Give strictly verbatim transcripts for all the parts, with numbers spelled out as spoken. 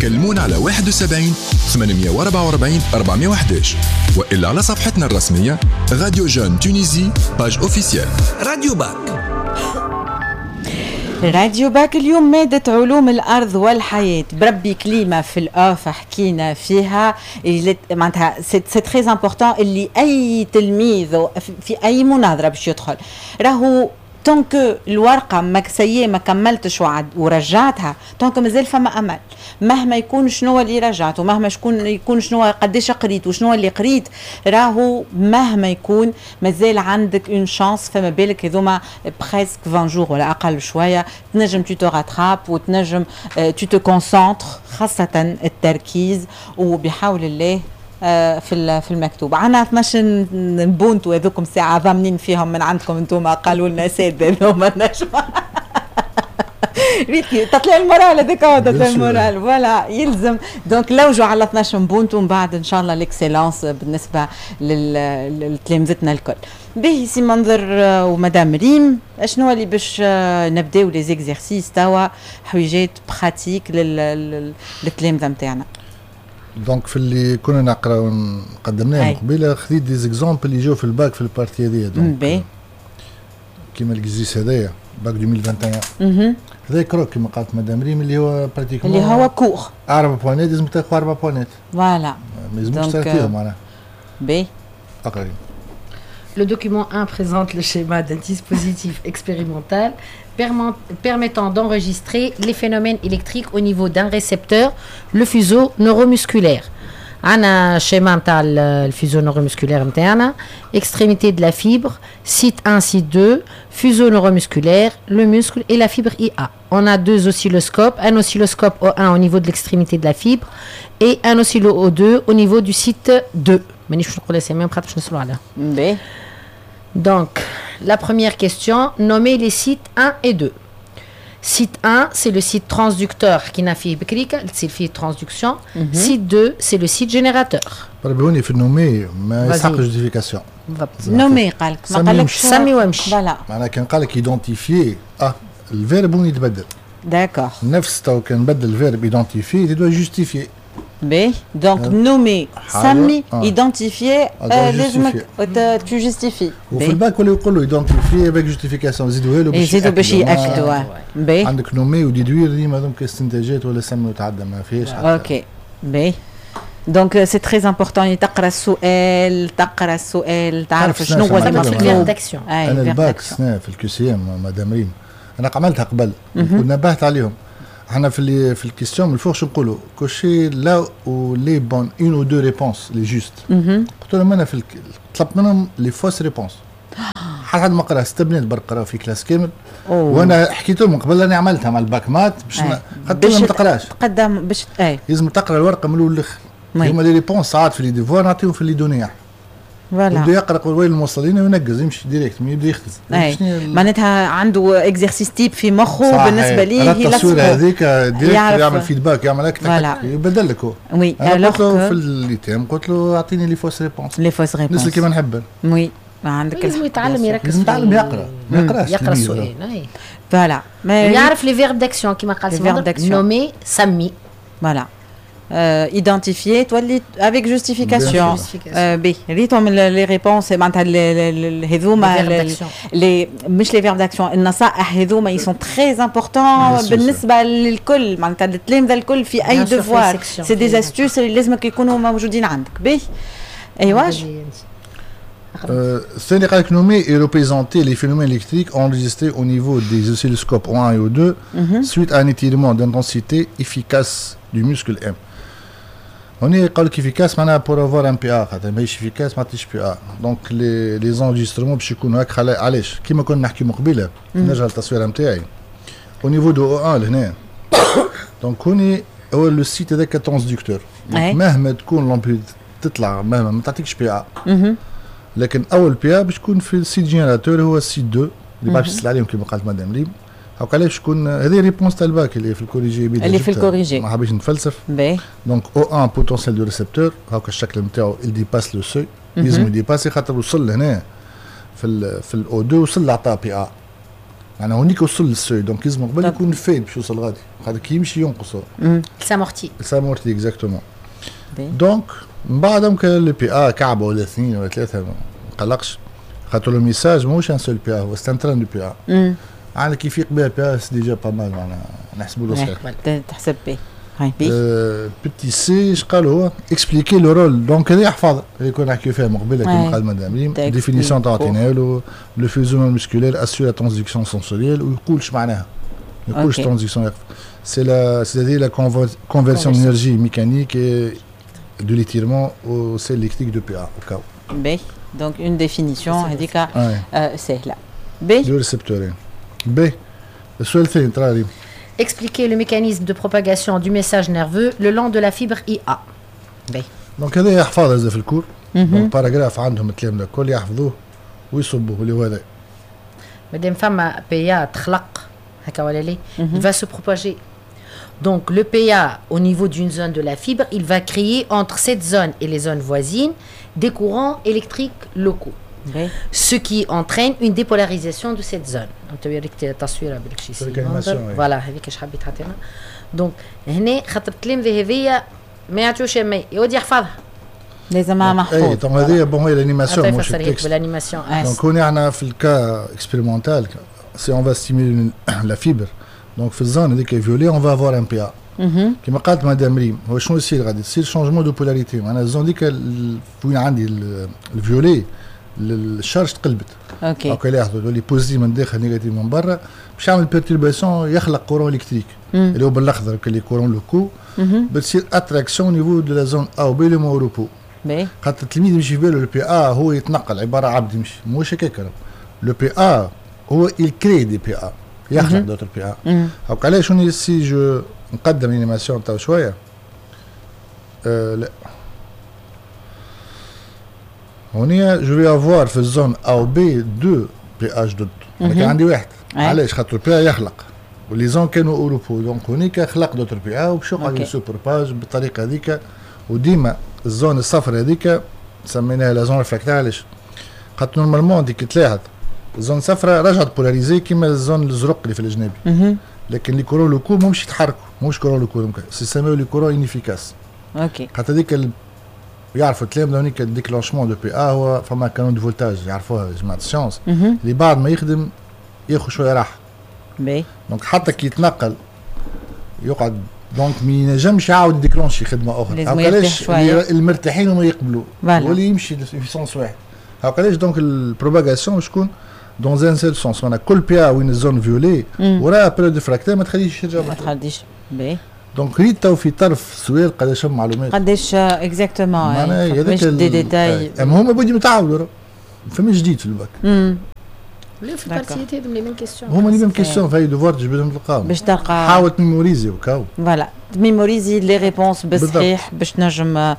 كلمونا على واحد وسبعين ثمانمية وأربعة وأربعين أربعمية وإحداش وإلا على صفحتنا الرسمية راديو جون تونيزي باج اوفيسيال. راديو باك. راديو باك اليوم مادة علوم الأرض والحياة بربي كلمة في الأوف حكينا فيها معناتها سي تري امبورطون اللي أي تلميذ في أي مناظرة باش يدخل راهو تونك الورقة ما سيء ما كملتش وعد ورجعتها تونك مازال فما أمل مهما يكون شنو اللي رجعته مهما شكون يكون شنو قديش قريت وشنو اللي قريت راهو مهما يكون مازال عندك اون شانس فما بالك هذوما بريسك عشرين جور ولا أقل شوية تنجم تو تو راتراب وتنجم تو تو كونسونتر خاصة التركيز وبحول الله في في المكتوب. عنا اثناش نبونتو هذوكم ساعة ضامنين فيهم من عندكم انتم قالوا لنا سادة هذوما نجم ريتي تطلع المورال هذاك تطلع المورال فوالا يلزم دونك لوجوا على اثناش نبونتو ومن بعد ان شاء الله ليكسيلونس بالنسبة لتلامذتنا الكل. باهي سي منظر ومدام ريم شنو اللي باش نبداو لي زيكزيرسيس توا حويجات براتيك للتلامذة نتاعنا. دونك في اللي كنا نقراو قدمناه قبيله خذيت دي زيكزامبل اللي جاو في الباك في البارتي هذيا دونك كيما الكزيس هذايا باك ألفين وواحد وعشرين هذا كروك كيما قالت مدام ريم اللي هو براتيكمون اللي هو كور أربعة بوانات لازم تاخذ أربعة بوانات فوالا ما لازمش ترتيهم معناها باهي اقرا. Le document un présente le schéma d'un dispositif expérimental permettant d'enregistrer les phénomènes électriques au niveau d'un récepteur, le fuseau neuromusculaire. Un schéma le fuseau neuromusculaire interne, extrémité de la fibre, site un, site deux, fuseau neuromusculaire, le muscle et la fibre I A. On a deux oscilloscopes, un oscilloscope O un au niveau de l'extrémité de la fibre et un oscillo O deux au niveau du site deux. Donc, la première question, nommez les sites un et deux. Site un, c'est le site transducteur qui n'a fait c'est le site transduction. Mm-hmm. Site deux, c'est le site générateur. بربوني في النومي ما يسحق جوستيفيكاسيون. نومي قالك ما قالكش سمي وامشي. فوالا. معناها كان قالك ايدونتيفي اه الفيرب وين يتبدل. داكور. نفس تو كان بدل الفيرب ايدونتيفي تدو جوستيفي. باهي دونك نومي سمي ايدونتيفي لازمك تو جوستيفي. وفي الباك ولا يقول له ايدونتيفي افيك جوستيفيكاسيون زيدوها له باش يزيدوا باش ياكدوا. باهي عندك نومي وديدوير ديما هذوك استنتاجات ولا سمي وتعدى ما فيهاش حتى. اوكي باهي دونك سي تري امبورطون تقرا السؤال تقرا السؤال تعرف شنو هو المطلوب. انا الباك سنة في الكي سي ام مدام ريم انا عملتها قبل ونبهت عليهم. احنا في اللي في الكيستيون من الفوق شو نقولوا كوشي لا و لي بون اون او دو ريبونس لي جوست. قلت لهم انا في طلبت منهم لي فوس ريبونس حتى ما قرا ست بنات برك قراو في كلاس كامل. أوه. وانا حكيت لهم قبل اني عملتها مع الباك مات باش قلت لهم ما تقراش تقدم باش اي لازم تقرا الورقه من الاول للاخر. هما لي ريبونس ساعات في لي ديفوار نعطيهم في لي دوني فوالا بده يقرا قبل الموصلين وينقز يمشي ديريكت ما يبدا يختز. معناتها عنده اكزرسيس تيب في مخه بالنسبه ليه هي التصوير هذيك ديريكت يعمل فيدباك يعمل هكا يبدل لك هو. وي انا قلت له في الليتام قلت له اعطيني لي فوس ريبونس لي فوس ريبونس الناس كيما نحبها. وي ما عندك لازم يتعلم يركز لازم يتعلم يقرا ما يقراش يقرا السؤال. اي فوالا يعرف لي فيرب داكسيون كيما قال سي نومي سمي فوالا identifier تولي avec justification. بي ريتهم لي ريبونس معناتها هذوما لي مش لي فيرب داكسيون النصائح هذوما يي سون تري امبورطون بالنسبه للكل معناتها التلامذه الكل في اي ديفوار سي دي استوس اللي لازمك يكونوا موجودين عندك. بي ايوا الثاني قال لك نومي et représenter les phénomènes électriques enregistrés au niveau des oscilloscopes O un et O deux suite à un étirement d'intensité efficace du muscle M. هوني يقول لك افيكاس معناها بور افوار ان بي ا خاطر ماهيش افيكاس ما عطيش بي ا دونك لي لي زونجسترومون باش يكونوا هكا. علاش كيما كنا نحكي من قبيله نرجع للتصوير نتاعي او نيفو دو او واحد لهنا دونك هوني هو لو سيت هذاك ترانسدكتور مهما تكون لومبيد تطلع مهما ما تعطيكش بي ا لكن اول بي ا باش تكون في السيت جينيراتور هو السيت دو اللي باش تسال عليهم كيما قالت مدام ريم. هاكا علاش شكون هذه ريبونس تاع الباك اللي في الكوريجي اللي في الكوريجي ما حبيتش نتفلسف. باهي دونك او واحد بوتونسيال دو ريسبتور هاكا الشكل نتاعو il dépasse لو سوي لازم يديباسي خاطر وصل لهنا في ال في الاو دو وصل لعطاه بي ا انا هونيك وصل للسوي دونك لازم قبل يكون فايل باش يوصل غادي هذا كي يمشي ينقص سامورتي سامورتي اكزاكتومون دونك من بعد ممكن البي بي ا كعبه ولا اثنين ولا ثلاثه ما نقلقش خاطر لو ميساج ماهوش ان سول بي ا هو ستانتران دو بي ا على كيف يقبل بي ا سي ديجا با مال معناها نحسبوا له صحيح تحسب بي هاي بي بيتي سي اش قال هو اكسبليكي لو رول دونك هذا يحفظ اللي كنا نحكيو فيها من قبل كما قال مدام ريم ديفينيسيون تاع عطيناها له لو فيزيون مسكولير اسيور لا ترانزيكسيون سونسوريال ويقول اش معناها ما يقولش ترانزيكسيون سي لا سي لا كونفرسيون انرجي ميكانيك de l'étirement au sel électrique de P A au cas où. B. Donc une définition هذيك سهلة. B. Le récepteur. B. السؤال الثاني ترى Expliquer le mécanisme de propagation du message nerveux le long de la fibre I A. B. Donc هذا يحفظ هذا في الكور. Donc باراجراف عندهم الكلام ده كل يحفظوه ويصبوه اللي هو هذا. مادام فما P A تخلق هكا ولا لي il va se propager. Donc le P A au niveau d'une zone de la fibre, il va créer entre cette zone et les zones voisines des courants électriques locaux. Oui. Ce qui entraîne une dépolarisation de cette zone. Voilà, هذيك اش حبيت حطينا. Donc هنا خاطر الكلام ذهبيه ما يعطيوش ما يودي يحفظها. لازم محفوظ. اي دونك هذه بون هي الانيماسيون مش التكست. بالانيماسيون. دونك هنا احنا في الكا اكسبيريمونتال سي اون فا ستيمولي لا فيبر. دونك في الزون هذيك فيولي اون فا افوار ان بي ا كما قالت مدام ريم هو شنو يصير غادي يصير شونجمون دو بولاريتي معناها الزون ديك وين عندي الفيولي الشارج تقلبت اوكي هاكا لاحظوا تولي بوزيتيف من داخل نيجاتيف من برا باش يعمل بيرتورباسيون يخلق كورون الكتريك اللي هو بالاخضر كلي كورون لوكو بتصير اتراكسيون نيفو دو لا زون او بي لو موروبو خاطر التلميذ يمشي في باله البي ا هو يتنقل عباره عبد يمشي مش هكاك لو بي ا هو الكري دي بي ا يخلق دوتر بي ا هاك علاش شنو سي جو نقدم الانيماسيون تاع شويه أه لا هونيا جو في افوار في الزون او بي دو بي اش دوت انا كان عندي واحد علاش خاطر البي ا يخلق ولي زون كانوا اوروبو دونك هونيك خلق دوتر بي ا وباش يقعد يسوبرباج بالطريقه هذيك وديما الزون الصفراء هذيك سميناها لا زون ريفراكتير علاش خاطر نورمالمون ديك تلاحظ الزون صفراء رجعت بولاريزي كيما الزون الزرق اللي في الاجنبي لكن لي كورون لوكو ماهمش يتحركوا ماهوش كورون لوكو سي سميو لي كورون انيفيكاس اوكي خاطر هذيك ال... يعرفوا الكلام هونيك الديكلونشمون دو بي ا هو فما كانون دو فولتاج يعرفوها جماعه السيونس اللي بعد ما يخدم ياخذ شويه راحه باهي دونك حتى كي يتنقل يقعد دونك ما ينجمش يعاود ديكلونشي خدمه اخرى علاش المرتاحين وما يقبلوا واللي يمشي في سونس واحد علاش دونك البروباغاسيون شكون دون ان سيل سونس معناها كل بي ا وين الزون فيولي وراها بيريود فراكتير ما تخليش يرجع ما تخليش باهي دونك ريت تو في طرف السؤال قداش معلومات قداش اكزاكتومون معناها هذاك دي ديتاي اما هما بدهم يتعاودوا فما جديد في الباك لا في بارتيتي لي ميم كيسيون هما لي ميم كيسيون فاي دوفوار تجبدهم تلقاهم باش تلقى حاول تميموريزي وكاو فوالا تميموريزي لي ريبونس بصحيح باش تنجم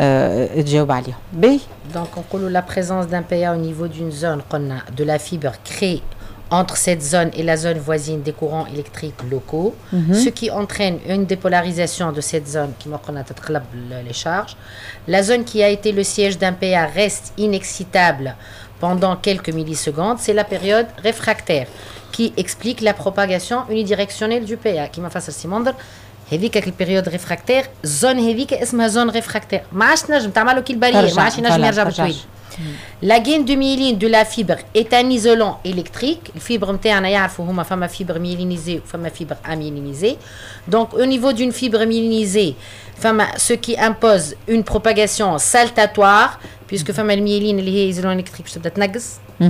تجاوب عليهم باهي دونك نقولوا لا بريزونس دان بي ا au niveau d'une zone قلنا de la fibre crée entre cette zone et la zone voisine des courants électriques locaux, mm-hmm. ce qui entraîne une dépolarisation de cette zone qui les charges. La zone qui a été le siège d'un P A reste inexcitable pendant quelques millisecondes. C'est la période réfractaire qui explique la propagation unidirectionnelle du P A. Qui m'a fait ça, Simondre. هذيك البيريود ريفراكتير زون هذيك اسمها زون ريفراكتير ما عادش نجم تعملوا كي الباليه ما عادش نجم يرجع بالطويل. La gaine de myéline de la fibre est un isolant électrique. Le fibre نتاعنا يعرفوا هما فما fibre myélinisée ou فما fibre amyélinisée. Donc au niveau d'une fibre myélinisée, فما ce qui impose une propagation saltatoire puisque فما الميلين اللي هي isolant électrique باش تبدا تنقص.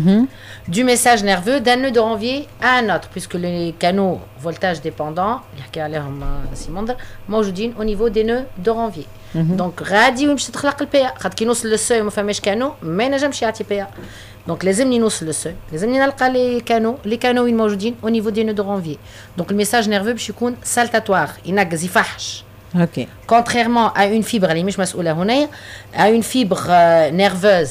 Du message nerveux d'un nœud de Ranvier à un autre puisque les canaux voltage dépendants اللي حكى عليهم سيموندر موجودين au niveau des nœuds de Ranvier. دونك غادي ويمشي تخلق البي ا خاطر كي نوصل للسوي وما فماش كانو ما نجمش يعطي بي ا دونك لازمني نوصل للسوي لازمني نلقى لي كانو لي كانو وين موجودين او نيفو دي نو دو رانفي دونك الميساج نيرفو باش يكون سالتاتوار ينقز يفحش اوكي كونتريرمون ا اون فيبر اللي مش مسؤوله هنا ا اون فيبر نيرفوز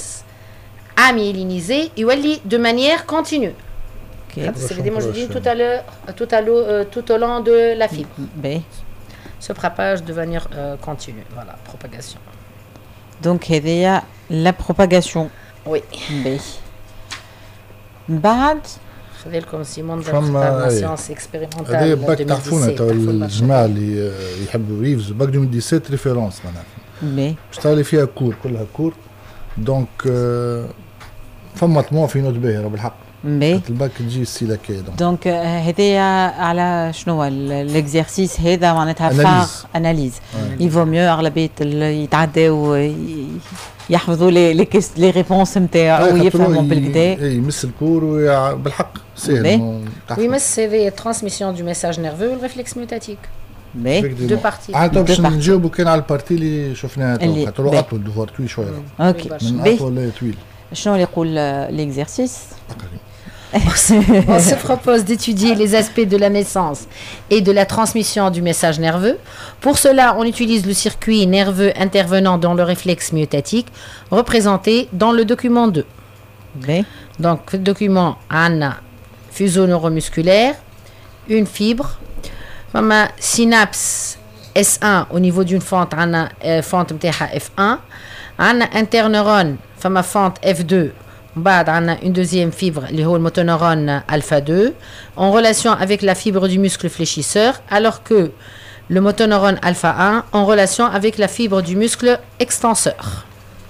اميلينيزي يولي دو مانيير كونتينيو اوكي سي دي موجودين tout à l'heure tout à l'heure tout au long de la fibre باهي se propage de manière euh, continue. Voilà, propagation. Donc, il y a la propagation. Oui. بعد خذ لكم سيمون فما سيونس اكسبيريمونتال هذا باك تعرفونا تو الجماعه اللي يحبوا ريفز باك ألفين وسبعطاش ريفيرونس معناها باهي باش تعلي فيها كور كلها كور دونك فما طموح في نوت باهي بالحق باهي الباك تجي السيلاكي دونك هذايا على شنو الاكزرسيس هذا معناتها فار اناليز يفو ميو اغلبيه يتعداو يحفظوا لي لي لي ريبونس نتاعو ويفهموا بالكدا اي يمس الكور بالحق ساهل ويمس هذه ترانسميسيون دو ميساج نيرفو والريفلكس ميوتاتيك باهي دو بارتي عاد باش نجاوبوا كان على البارتي اللي شفناها تو خاطر اطول دوفوار طويل شويه اوكي من اطول طويل شنو اللي يقول ليكزرسيس On se propose d'étudier les aspects de la naissance et de la transmission du message nerveux. Pour cela, on utilise le circuit nerveux intervenant dans le réflexe myotatique, représenté dans le document deux. Oui. Donc, le document a un fuseau neuromusculaire, une fibre, une synapse S un au niveau d'une fente, une fente F un, un interneurone, une fente F deux. بعد عنا une deuxième fibre اللي هو الموتونeuron alpha deux en relation avec la fibre du muscle fléchisseur alors que le motoneuron alpha un en relation avec la fibre du muscle extenseur.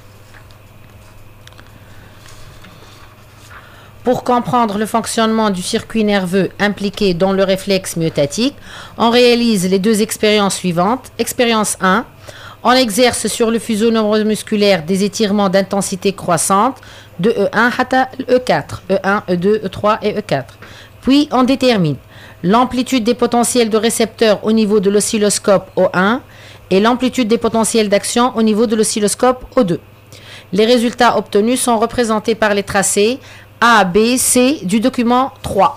Pour comprendre le fonctionnement du circuit nerveux impliqué dans le réflexe myotatique, on réalise les deux expériences suivantes. Expérience un, on exerce sur le fuseau neuromusculaire des étirements d'intensité croissante de E un à E quatre, E un, E deux, E trois et E quatre. Puis on détermine l'amplitude des potentiels de récepteurs au niveau de l'oscilloscope O un et l'amplitude des potentiels d'action au niveau de l'oscilloscope O deux. Les résultats obtenus sont représentés par les tracés A, B, C du document trois.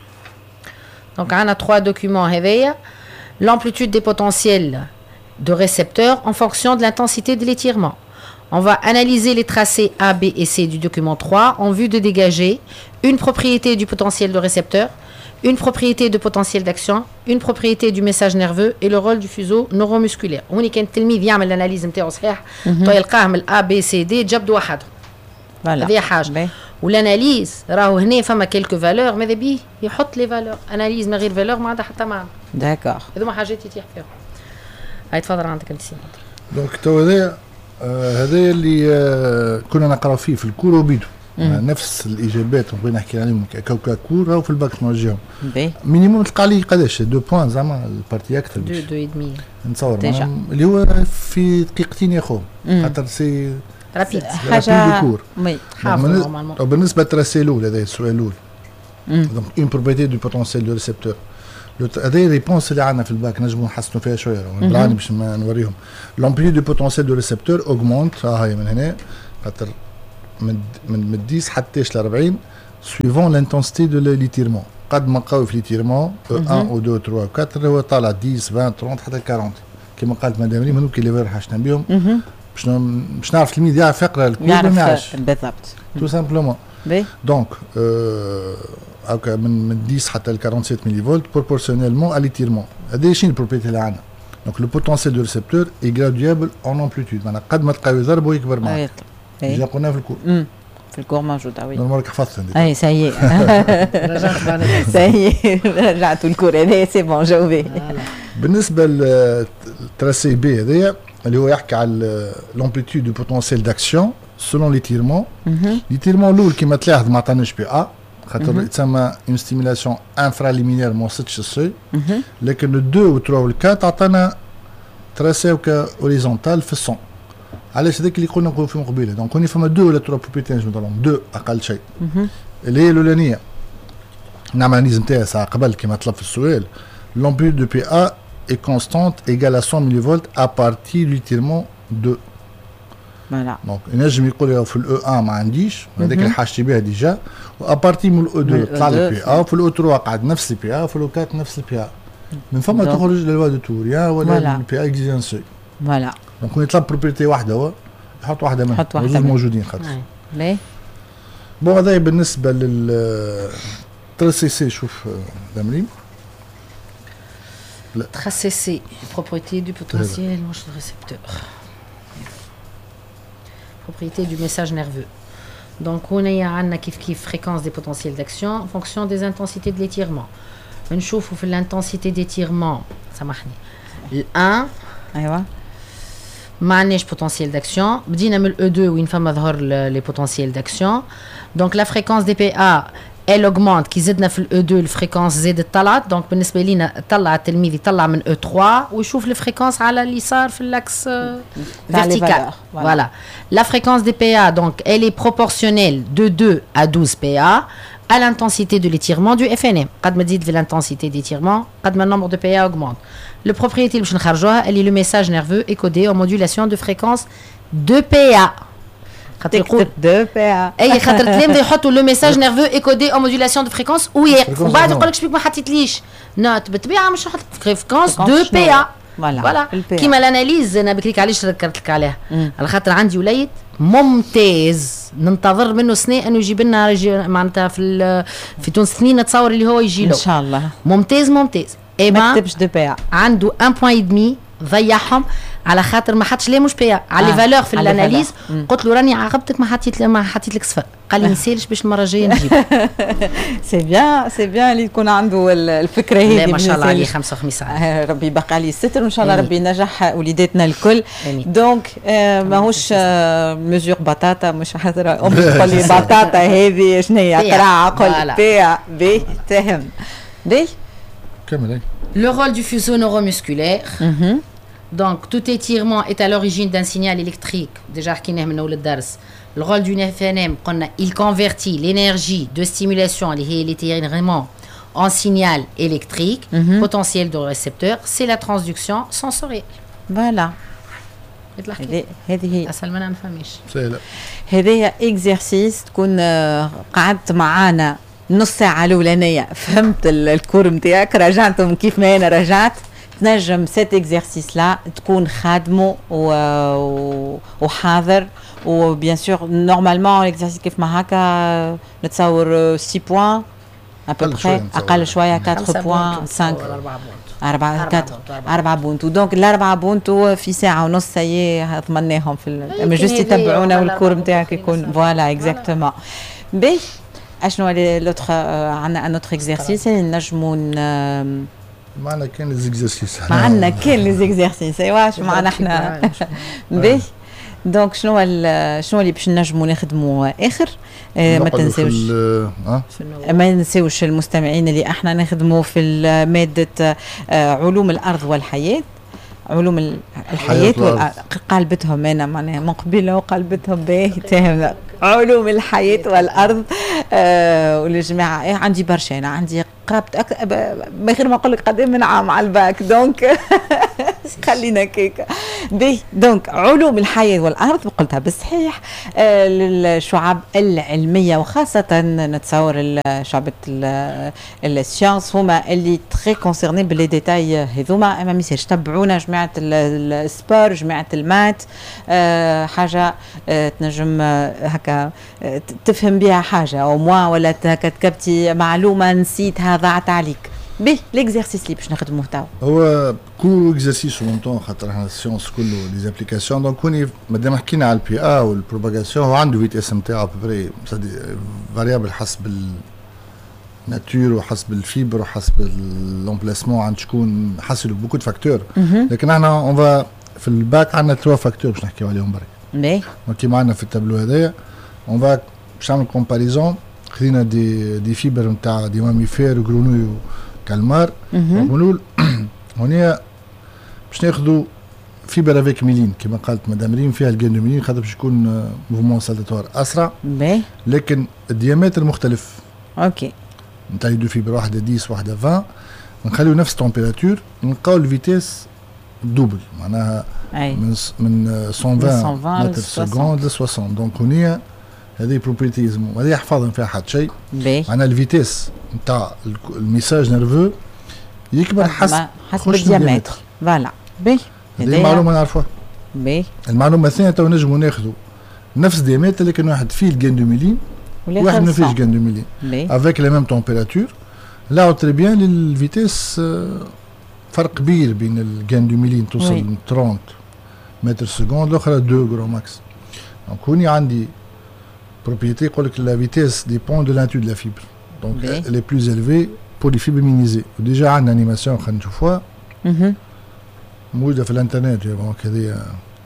Donc on a trois documents réveillés. L'amplitude des potentiels de récepteurs en fonction de l'intensité de l'étirement. On va analyser les tracés A, B et C du document trois en vue de dégager une propriété du potentiel de récepteur, une propriété de potentiel d'action, une propriété du message nerveux et le rôle du fuseau neuromusculaire. On كان التلميذ يعمل الاناليز نتاعو صحيح يلقاه من A, B, C, D جاب وحده. هذه حاجه. والاناليز راهو هنا فما كيلكو فالور ماذا بيه يحط لي فالور اناليز من غير فالور ما عندها حتى معنى. داكور. هذوما حاجات يتيح فيهم. هاي تفضل عندك انت سيمون. دونك تو هذا هذا اللي آه كنا نقرا فيه في الكور وبيدو نفس الاجابات نبغي نحكي عليهم كوكا كور راهو في الباك نوجههم مينيموم تلقى عليه قداش دو بوان زعما البارتي اكثر دو دو ادمي نتصور اللي هو في دقيقتين يا خو خاطر سي رابيد حاجه وي حافظ بالنسبه للتراسي الاول هذا السؤال الاول دونك اون بروبريتي دو بوتونسيال دو ريسبتور هذه ريبونس اللي عندنا في الباك نجموا نحسنوا فيها شويه بالعاني باش نوريهم لامبليود دو بوتونسيال دو ريسبتور اوغمونت ها هي من هنا خاطر من من عشرة حتى ل أربعين سويفون لانتونسيتي دو ليتيرمون قد ما قوي في ليتيرمون او واحد او اثنين ثلاثة أربعة هو طالع عشرة عشرين ثلاثين حتى أربعين كما قالت مدام ريم هذوك اللي راح حشنا بهم باش باش نعرف التلميذ يعرف يقرا الكود ما يعرفش بالضبط تو سامبلومون دونك هكا من من عشرة حتى ل سبعة وأربعين ملي فولت بروبورسيونيلمون ا ليتيرمون هذا شنو البروبريتي اللي عندنا دونك لو بوتونسيال دو ريسبتور اي غراديابل اون امبليتود معناها قد ما تلقاو يضرب ويكبر معاك ديجا قلنا في الكور في الكور موجوده وي نورمالك حفظت اي سايي رجعت معنا سايي رجعت الكور هذا سي بون جاوبي بالنسبه للتراسي بي هذايا اللي هو يحكي على لامبليتود دو بوتونسيال داكسيون سولون ليتيرمون ليتيرمون الاول كيما تلاحظ ما عطاناش بي ا خاطر تسمى اون ستيميلاسيون انفراليمينير ما وصلتش السوي لكن الدو و ثلاثة و أربعة عطانا تراسي هكا اوريزونتال في السون علاش هذاك اللي قلنا نقولوا فيه قبيله دونك هوني فما دو ولا ثلاثة بروبريتي نجمو نطلعهم دو اقل شيء اللي هي الاولانيه نعمل اناليز نتاعها ساعه قبل كيما طلب في السؤال l'amplitude de P A est constante égale à cent millivolts à partir du l'étirement deux. Voilà. Donc ينجم يقول في الاو واحد ما عنديش هذاك اللي حاجتي بها ديجا وابارتي من الاو اثنين طلع لي بي ا وفي الاو ثلاثة قعد نفس البي ا وفي الاو أربعة نفس البي ا من فما تخرج للوا دو توريا ولا البي ا اكزيستنسي فوالا دونك يطلب بروبريتي واحده هو يحط واحده منها زوج موجودين خاطر باهي بون هذا بالنسبه لل تراسي سي شوف دامريم Tracé C, propriété du potentiel du récepteur. Propriété du message nerveux. دونك هنا عندنا كيف كيف fréquence des potentiels d'action en fonction des intensités de l'étirement. نشوفوا في l'intensité d'étirement سامحني ال1 ايوه ما عندناش potentiel d'action. بدينا من ال E deux وين فما ظهر les potentiels d'action. Donc la fréquence des P A elle augmente كي زدنا في ال E deux الفريكونس زادت طلعت. دونك بالنسبه لينا طلع التلميذ يطلع من E trois ويشوف الفريكونس على اليسار في الاكس vertical. Voilà. La fréquence des P A donc elle est proportionnelle de deux à douze P A à l'intensité de l'étirement du F N M. قد ما تزيد في l'intensité d'étirement قد ما le nombre de P A augmente. Le propriété اللي باش نخرجوها elle est le message nerveux est codé en modulation de fréquence de P A. خاطر يقول دو بي ا اي خاطر التلاميذ يحطوا لو ميساج نيرفو ايكودي او موديلاسيون دو فريكونس ويقف ومن بعد يقول لك شبيك ما حطيتليش نوت بالطبيعه مش نحط فريكونس دو بي ا. فوالا كيما الاناليز انا بكريك علاش ذكرت لك عليها على خاطر عندي وليد ممتاز ننتظر منه سنه انه يجيب لنا معناتها في في تونس اثنين نتصور اللي هو يجي له ان شاء الله ممتاز ممتاز. اي ما كتبش دو بي ا عنده واحد فاصلة خمسة ضيعهم على خاطر ما حطش ليه مش بيا على لي فالور في الاناليز. قلت له راني عاقبتك ما حطيت ما حطيت لك صفر. قال لي ما يسالش باش المره الجايه نجيب. سي بيان سي بيان اللي يكون عنده الفكره هذه. ما شاء الله عليه خمسة وخميس ساعه. ربي يبقى عليه الستر وان شاء الله ربي ينجح وليداتنا الكل. دونك ماهوش ميزور بطاطا مش حاضره امي تقول لي بطاطا هذه شنو هي قرا عقل بي بي تهم بي كمل. Le rôle du fuseau neuromusculaire. Mm-hmm. Donc, tout étirement est à l'origine d'un signal électrique. Déjà, le rôle du F N M, il convertit l'énergie de stimulation, l'étirement, en signal électrique, mm-hmm. potentiel de récepteur. C'est la transduction sensorielle. Voilà. هذه أسهل ما نفهمش. هذه إكزرسيس تكون قعدت معانا نص ساعة الأولانية فهمت الكور نتاعك رجعتهم كيف ما أنا رجعت تنجم سيت اكزرسيس لا تكون خادمه وحاضر وبيان سور نورمالمون الاكزرسيس كيف ما هكا نتصور ستة بوان ابوبخي اقل شويه أربعة بوان خمسة أربعة أربعة بونتو. دونك الأربعة بونتو في ساعة ونص سي ضمناهم في اما جوست يتبعونا والكور نتاعك يكون فوالا اكزاكتومون. بي اشنو لوتر عندنا ان اوتر اكزرسيس نجموا معنا كان ليزيكزارسيس معنا كان ليزيكزارسيس ايوا شو معنا احنا باهي. دونك شنو شنو اللي باش نجموا نخدموا اخر ما تنساوش ما ننساوش المستمعين اللي احنا نخدموا في ماده علوم الارض والحياه علوم الحياه وقلبتهم انا معناها من قبيله وقلبتهم باهي تهم علوم الحياه والارض آه والجماعه إيه عندي برشا انا عندي قربت أك... من غير ما اقول لك قد من عام على الباك دونك خلينا كيك بي. دونك علوم الحياه والارض قلتها بالصحيح آه للشعب العلميه وخاصه نتصور شعبة السيانس هما اللي تري كونسيرني باللي ديتاي هذوما. ما ميساج تبعونا جماعه السبور جماعه المات آه حاجه آه تنجم آه هكا آه تفهم بها حاجه او موا ولا هكا تكبتي معلومه نسيتها ضاعت عليك. بي ليكزارسيس اللي باش نخدموه تاع هو كل اكزارسيس اون طون خاطر احنا السيونس كله لي زابليكاسيون. دونك كوني مادام حكينا على البي ا والبروباغاسيون هو عنده فيتيس نتاعو بري فاريابل حسب الناتور وحسب الفيبر وحسب لومبلاسمون عند شكون حسب بوكو دو فاكتور. لكن احنا اون فا في الباك عندنا ثلاث فاكتور باش نحكيو عليهم برك. بي كيما عندنا في التابلو هذايا اون فا باش نعمل كومباريزون خدينا دي دي فيبر نتاع دي ماميفير وغرونوي كالمار. نقولوا هنا باش ناخذوا فيبر افيك ميلين كما قالت مدام ريم فيها الجاندوميلين خاطر باش يكون موفمون سالتاتوار اسرع باهي لكن الديامتر مختلف. اوكي نتاع دو فيبر واحده عشرة واحده عشرين نخليو نفس التمبيراتور نلقاو الفيتيس دوبل معناها أي. من من مية وعشرين متر سكوند ل ستين. دونك هنا هذه بروبريتيز هذه حفاظا فيها حد شيء. معناها الفيتيس نتاع الميساج نيرفو يكبر حسب حسب الديامتر. فوالا باهي هذه معلومه نعرفوها. باهي المعلومه الثانيه تو نجموا ناخذوا نفس الديامتر لكن واحد فيه الجاندوميلين واحد ما فيش جاندوميلين افيك لا ميم تمبيراتور. لا تري بيان الفيتيس فرق كبير بين الجاندوميلين توصل من ثلاثين متر سكوند الاخرى اثنين جرام ماكس. دونك هوني عندي propriété يقول لك la vitesse dépend de l'intu de la fibre. Donc Oui. elle est plus élevée pour les fibres minimisées. Déjà عندنا animation خلينا نشوفوها مهم. موجودة في الانترنت دونك هذه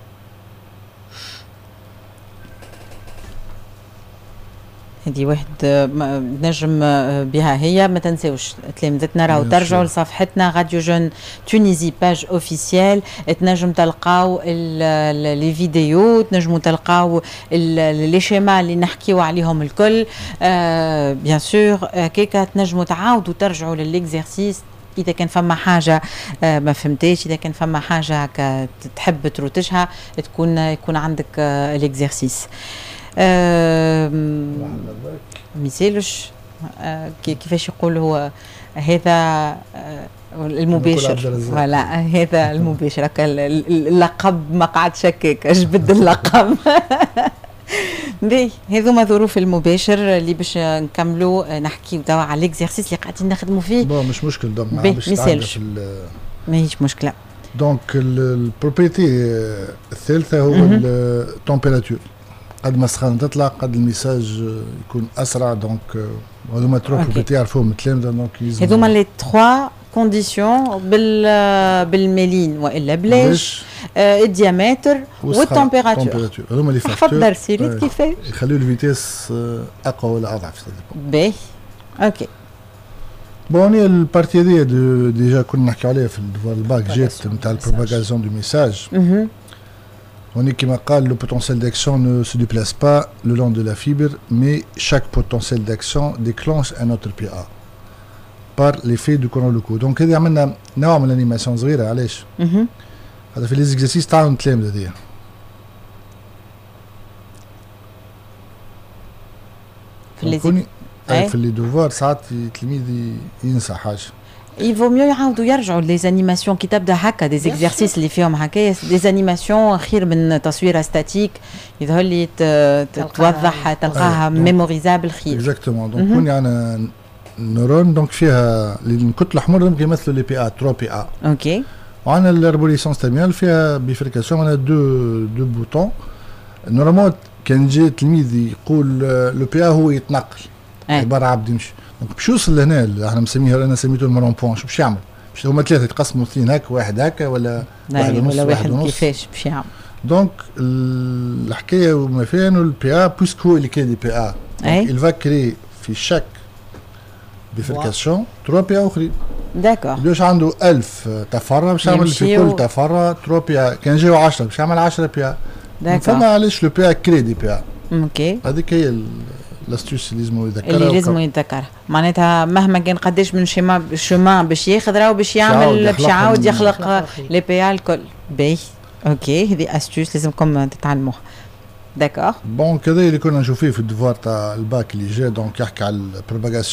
هذه واحد آه، م- نجم آه، بها هي. ما تنساوش تلامذتنا راهو Bien ترجعوا sûr. لصفحتنا راديو جون تونيزي باج اوفيسيال، تنجم تلقاو ال- ال- لي فيديو، تنجموا تلقاو ال- لي شيما اللي نحكيو عليهم الكل. آه بيان سور هكاكا تنجموا تعاودوا ترجعوا للإكزرسيس اذا كان فما حاجه آه، ما فهمتيش، اذا كان فما حاجه هكا تحب تروتشها تكون يكون عندك آه، الاكزرسيس. آه، مثالش آه، كي- كيفاش يقول هو هذا آه، المباشر، عبد الرزاق. فوالا هذا المباشر هكا ال- ال- اللقب ما قعدش هكاك جبد اللقب. باهي هذوما ظروف المباشر اللي باش نكملوا نحكيو توا على الاكزرسيس اللي قاعدين نخدموا فيه. بون مش مشكل دونك باهي، باش ميسالش. تعدى في ال- ماهيش مشكله. دونك البروبريتي الثالثة هو مهم. التمبيراتور. قد ما السخانة تطلع قد الميساج يكون أسرع. دونك هذوما ترو أوكي. بروبريتي يعرفوهم التلامذة. دونك يلزم هذوما لي تخوا كونديسيون بال بالميلين والا بلاش باش آه، الديامتر والسخانة- والتمبيراتور. التمبيراتور. هذوما لي حفظ فاكتور درسي ريت آه، كيفاش. يخليو الفيتيس آه، أقوى ولا أضعف. باهي اوكي. بون هي البارتي هذيا دو- ديجا كنا نحكيو عليها في الدفوار الباك جات Propagation نتاع du message. البروباغاسيون دو ميساج. مهم. On est qui m'a dit le potentiel d'action ne se déplace pas le long de la fibre, mais chaque potentiel d'action déclenche un autre P A par l'effet du courant locaux. Donc هذه عملنا نوع من الانيماسيون صغيره. علاش؟ مهم. هذا في ليزيكزارسيس تاع التلامذه هذيا. في اللي كوني أي. في لي دوفوار ساعات التلميذ ينسى حاجه. Il vaut mieux يعاودوا يرجعوا لي زانيماسيون كي تبدا هكا دي زيكزارسيس اللي فيهم هكايا دي زانيماسيون خير من تصويره ستاتيك يظهر لي ت- ت- تلقاها- توضح تلقاها أي. ميموريزابل خير. اكزاكتومون. دونك كوني انا نورون دونك فيها الكتله الحمر يمكن يمثلوا لي بي ا ثلاثة بي ا. اوكي. وعندنا الريبوليسيونس تيرمينال فيها بيفريكاسيون. عندنا دو دو بوتون. نورمالمون كان جاي تلميذ يقول لو بي ا هو يتنقل أي. عباره عبد يمشي. دونك باش يوصل لهنا اللي احنا مسميها انا سميته المرون بوان. شو باش يعمل؟ باش هما ثلاثه يتقسموا اثنين هكا واحد هكا ولا واحد لا ونص ولا واحد واحد ونص. كيفاش باش يعمل. دونك ال- الحكايه وما فيها انه البي ا بويسك هو اللي كري دي بي ا. أي. il va créer في شاك بيفريكاسيون ثلاثة بي ا اخرين. داكور. باش عنده ألف تفرع باش يعمل في يمشيو- كل تفرع ثلاثة بي ا. كان جاو عشرة باش يعمل عشرة بي ا. فما داكور. علاش لو بي ا كريدي بي ا. اوكي. هذيك هي ال- الاستوس اللي لازم يذكرها. اللي لازم وكا- يتذكرها معناتها مهما كان قداش من شيما شومان باش ياخذ راهو باش يعاود يعمل باش يخلقهم. يعاود يخلق يخلقها خير. لي بي ا الكل. باهي اوكي هذه استوس لازمكم تتعلموها. داكور. بون كذا اللي كنا نشوف فيه في الدفوار تاع الباك اللي جا. دونك يحكي على البروباغاسيون